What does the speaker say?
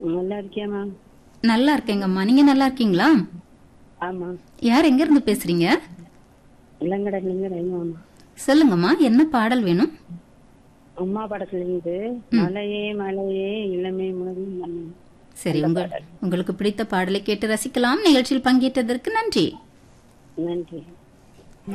நல்லா இருக்கியாமா? நல்லா இருக்கேங்கம்மா. நீங்க நல்லா இருக்கீங்களா? ஆமா. யார் எங்க இருந்து பேசுறீங்க? இளங்கடன்ல ரயிமாமா. சொல்லுங்கம்மா, என்ன பாடல் வேணும்? அம்மா படத்துல இருந்து மலையே மலையே இளமை முழுதும் மன்னன். சரி, அந்த பாடல். உங்களுக்கு பிடித்த பாடலை கேட்டு ரசிக்கலாம். நிகழ்ச்சியில் பங்கேற்றதற்கு நன்றி. நன்றி.